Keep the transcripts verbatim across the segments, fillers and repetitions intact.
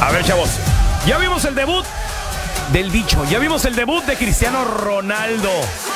A ver, chavos, ya vimos el debut del bicho, ya vimos el debut de Cristiano Ronaldo,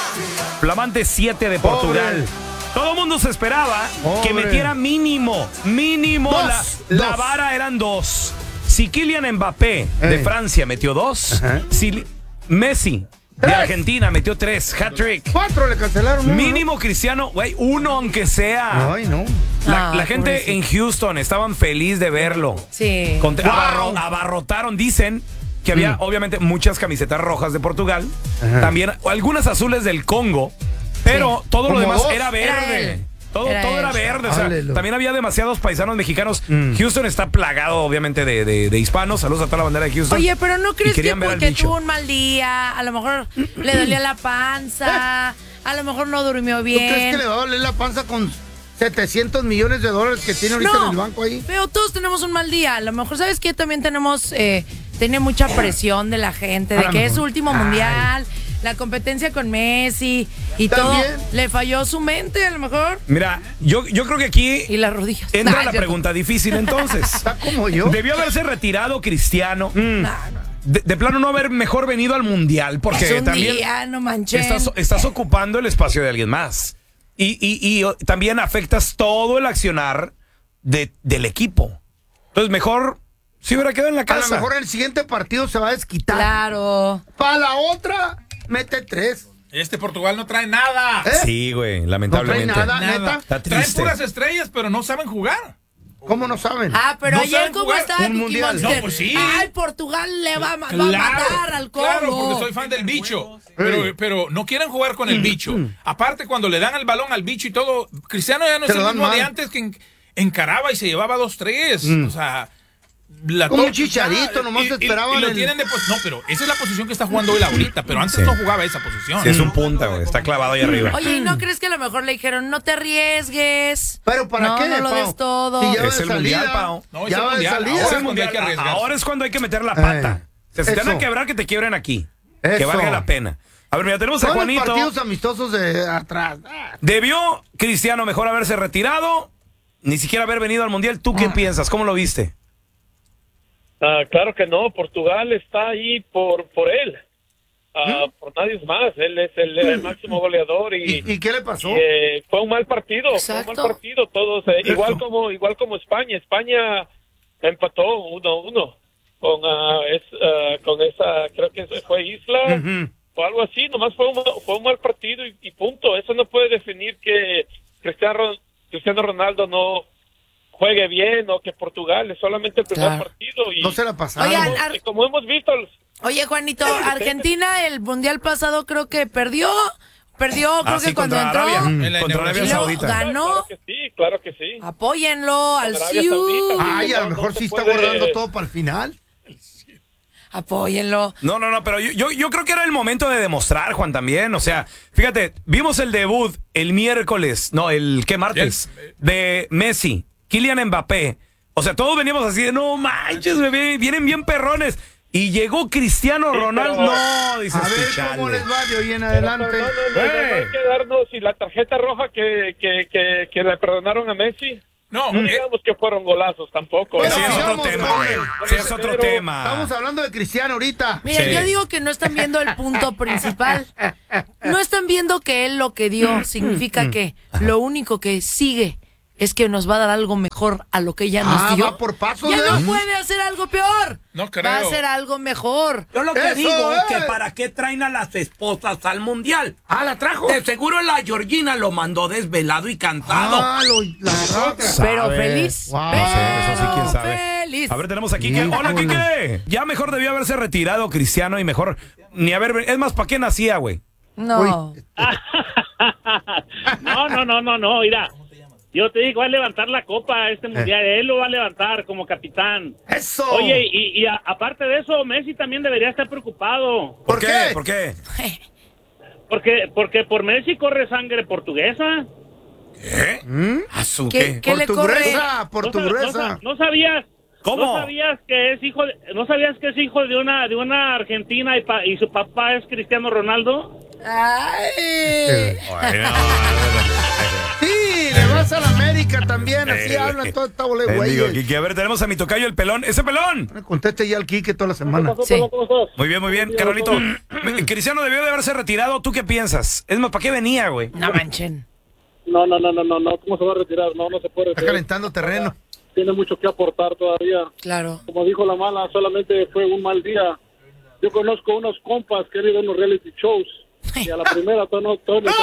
flamante siete de Portugal. Pobre. Todo el mundo se esperaba Pobre. que metiera mínimo, mínimo, dos, la, dos. la vara eran dos. Si Kylian Mbappé Ey. de Francia metió dos, uh-huh. si Messi de Argentina metió tres, hat-trick. Cuatro le cancelaron. Uno, mínimo ¿no? Cristiano, güey, uno aunque sea. Ay, no. La, ah, la gente pobrecito. en Houston estaban feliz de verlo. Sí. Contra, wow. abarro, abarrotaron, dicen que había mm. obviamente muchas camisetas rojas de Portugal, Ajá. también algunas azules del Congo, pero sí. todo lo demás dos? era verde. Era todo era, todo era verde. O sea, también había demasiados paisanos mexicanos. Mm. Houston está plagado, obviamente, de, de, de hispanos. Saludos a toda la bandera de Houston. Oye, pero ¿no crees que porque tuvo un mal día? A lo mejor le dolía la panza. A lo mejor no durmió bien. ¿Tú crees que le va a doler la panza con setecientos millones de dólares que tiene ahorita no, en el banco ahí? Pero todos tenemos un mal día. A lo mejor, ¿sabes qué? También tenemos... Eh, tiene mucha presión de la gente, de que es su último Ay. mundial, la competencia con Messi y ¿También? todo. Le falló su mente, a lo mejor. Mira, yo, yo creo que aquí y las rodillas. entra nah, la pregunta difícil entonces. Está como yo. Debió haberse retirado Cristiano. Mm. Nah, no. de, de plano no haber mejor venido al mundial, porque es un también día, no manches. Estás, estás ocupando el espacio de alguien más. Y, y, y también afectas todo el accionar de, del equipo. Entonces, mejor... Si hubiera quedado en la casa. A lo mejor el siguiente partido se va a desquitar. Claro. Para la otra, mete tres. Este Portugal no trae nada. ¿Eh? Sí, güey, lamentablemente. No trae nada, nada. neta. Está triste. Traen puras estrellas, pero no saben jugar. ¿Cómo no saben? Ah, pero no ayer, ¿cómo está un mundial? No, pues sí. Ay, Portugal le va, va claro, a matar al Congo. Claro, porque soy fan del bicho. Pero, pero no quieren jugar con el bicho. Aparte, cuando le dan el balón al bicho y todo, Cristiano ya no es el mismo mal. de antes que encaraba y se llevaba dos, tres. Mm. O sea... La Como un chicharito, nomás te esperaban. Y, y lo el... tienen de pos- no, pero esa es la posición que está jugando él ahorita, pero antes sí. no jugaba esa posición. Sí, es un punta, güey, está clavado ahí arriba. Oye, ¿y no crees que a lo mejor le dijeron, no te arriesgues? ¿Pero para no, qué, no lo Pau? des todo. Si es el salida, mundial, Pau. No, es ya el va mundial. de salida. Ahora es mundial que arriesgar. Ahora es cuando hay que meter la pata. O sea, si te van a quebrar, que te quiebren aquí. Eso. Que valga la pena. A ver, mira, tenemos a Juanito. Partidos amistosos de atrás. Ah. ¿Debió Cristiano mejor haberse retirado? Ni siquiera haber venido al mundial. ¿Tú qué ah. piensas? ¿Cómo lo viste? Uh, claro que no, Portugal está ahí por por él, uh, ¿Mm? por nadie más, él es el, el máximo goleador y, ¿Y, ¿Y qué le pasó? Y, eh, fue un mal partido, Exacto. fue un mal partido, todos eh, igual como igual como España, España empató uno a uno con uh, es, uh, con esa creo que fue Isla uh-huh. o algo así, nomás fue un fue un mal partido y, y punto, eso no puede definir que Cristiano Cristiano Ronaldo no juegue bien o que Portugal es solamente el primer claro. partido y no se la pasaron. Oye, como, Ar- como hemos visto los... Oye, Juanito, Argentina el mundial pasado creo que perdió perdió creo ah, que sí, cuando entró Arabia, mm, contra Arabia Saudita ganó. Claro que sí, claro que sí. Apóyenlo al Ciu. Ay, a lo mejor sí está puede... guardando todo para el final. Apóyenlo. No, no, no, pero yo, yo, yo creo que era el momento de demostrar, Juan, también. O sea, fíjate, vimos el debut el miércoles, no, el ¿qué martes? Yes. De Messi, Kylian Mbappé. O sea, todos veníamos así de, no manches, bebé, vienen bien perrones. Y llegó Cristiano Ronaldo. Sí, no, dices, a ver chale. cómo les va de hoy en adelante. No, no, no, no, no, no hay que darnos y la tarjeta roja que, que, que, que le perdonaron a Messi. No, no eh, digamos que fueron golazos tampoco. Pues sí, no, es otro digamos, tema, güey. Sí, es otro pero tema. Estamos hablando de Cristiano ahorita. Mira, sí. yo digo que no están viendo el punto principal. No están viendo que él lo que dio significa que lo único que sigue es que nos va a dar algo mejor a lo que ya nos ah, dio. Va por pasos, ya ¿eh? no puede hacer algo peor. No creo. Va a hacer algo mejor. Yo lo que Eso, digo eh. es que para qué traen a las esposas al mundial. Ah, la trajo. De seguro la Georgina lo mandó desvelado y cansado. Ah, lo, la otra. Pero feliz. Wow. Pero No sé, eso sí, quién sabe. feliz. A ver, tenemos a Quique. Hola, Quique. Ya mejor debió haberse retirado Cristiano y mejor ni haber... Es más, ¿para qué nacía, güey? No. no, no, no, no, no, mira. Yo te digo, va a levantar la copa a este mundial, eh. él lo va a levantar como capitán. ¡Eso! Oye, y, y a, aparte de eso, Messi también debería estar preocupado. ¿Por, ¿Por qué? qué? ¿Por qué? Porque, porque por Messi corre sangre portuguesa. ¿Qué? ¿Mm? ¿A su ¿Qué? qué? ¿Qué le corre? Portuguesa, portuguesa. No, no, no sabías. ¿Cómo? No sabías que es hijo, de, no sabías que es hijo de una, de una argentina y, pa, y su papá es Cristiano Ronaldo. Ay. Sí, le va vas a la América también, así Eh, hablan toda esta bola de Eh, digo, güeyes. Quique, a ver, tenemos a mi tocayo el pelón. ¡Ese pelón! Conteste ya al Quique toda la semana. Sí. ¿Cómo estás? Muy bien, muy bien. Carolito, Cristiano debió de haberse retirado. ¿Tú qué piensas? Es más, ¿para qué venía, güey? No manchen. No, no, no, no, no, no, ¿cómo se va a retirar? No, no se puede Está retirar. calentando terreno. Tiene mucho que aportar todavía. Claro. Como dijo la mala, solamente fue un mal día. Yo conozco unos compas que han ido a unos reality shows y a la primera todo no todo no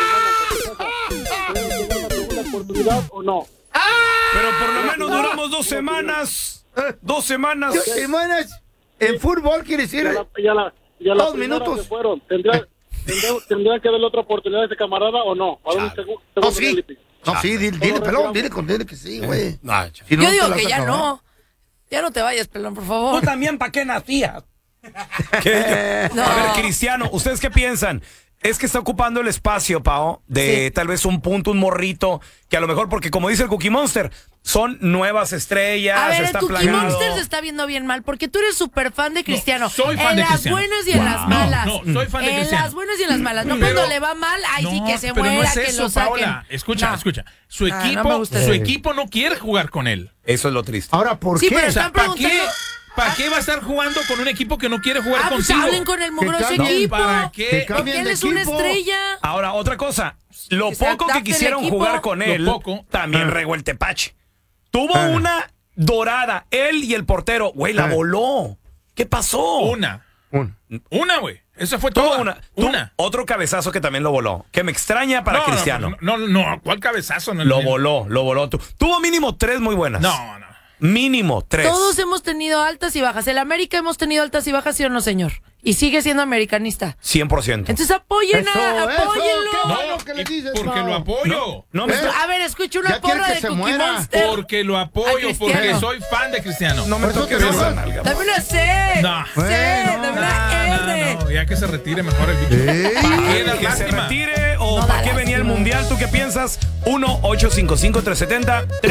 una oportunidad o no. Pero por lo menos duramos dos semanas. Dos semanas. Dos semanas en fútbol quiere decir. Ya la, ya la, ya la Dos primera minutos. se fueron. ¿Tendría, tendría, tendría que darle otra oportunidad a ese camarada o no? A un segu- segundo No, sí. reality. No, sí, dile, dile, pelón, dile, con- dile que sí, güey. No, ch- Si no, Yo te digo la que vas a ya acabar. no. Ya no te vayas, pelón, por favor. ¿Tú también para qué nacías? ¿Qué? No. A ver, Cristiano, ¿ustedes qué piensan? Es que está ocupando el espacio, Pao, de Sí. tal vez un punto, un morrito, que a lo mejor, porque como dice el Cookie Monster, son nuevas estrellas, A ver, el está Cookie plagado. Monster se está viendo bien mal porque tú eres súper fan de Cristiano. soy fan en de las Cristiano. buenas y en las malas. No, no, soy fan de en Cristiano. las buenas y en las malas. No Pero- cuando le va mal, ay sí No, que se pero muera, no es que eso, lo saquen. Paola. Escucha, No. escucha. Su Ah, no equipo, me gusta su eso. equipo no quiere jugar con él. Eso es lo triste. Ahora, ¿por Sí, qué? pero O sea, están ¿para qué, preguntando- ¿para qué va a estar jugando con un equipo que no quiere jugar Ah, pues consigo? hablen con el mugroso cambien. equipo. ¿Para qué? Que Porque cambien él de es una equipo. estrella. Ahora, otra cosa. Lo Que se poco que adapte el quisieron equipo. jugar con Lo él, poco. también Ah. regó el tepache. Tuvo Ah. una dorada, él y el portero. Güey, la Ah. voló. ¿Qué pasó? Una. Un- Una, güey. Esa fue Tuvo toda. una. Tuvo Una. otro cabezazo que también lo voló. Que me extraña para No, Cristiano. No, no, no, ¿cuál cabezazo? No, Lo no, voló, lo voló. Tu- Tuvo mínimo tres muy buenas. No, no. Mínimo tres. Todos hemos tenido altas y bajas. El América hemos tenido altas y bajas, ¿sí o no, señor? Y sigue siendo americanista. cien por ciento. Entonces apoyen Eso, a, eso, apóyenlo. qué No, bueno que le y dices, porque Pao. lo apoyo. No me ¿Eh? está- A ver, escucha una Ya quiere porra que de se Cookie muera. Monster. Porque lo A apoyo, porque Cristiano. soy fan de Cristiano. No me Por eso toques te esa enojas. nalga. Dame una C. No. C, Bueno. dame una No, R. no, no, ya que se retire mejor el bicho. ¿Eh? ¿Para qué dar Que se lástima? retire o No para da qué venía el lástima. mundial. ¿Tú qué piensas? uno ocho cinco cinco tres siete cero tres